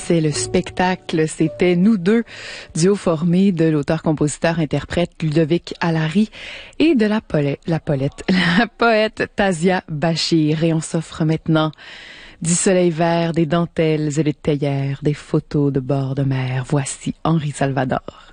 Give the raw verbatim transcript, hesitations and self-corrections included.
finissait le spectacle. C'était Nous deux, duo formé de l'auteur-compositeur-interprète Ludovic Allary et de la, pole- la, polette, la poète Tazia Bachir. Et on s'offre maintenant du soleil vert, des dentelles et des théières, des photos de bord de mer. Voici Henri Salvador.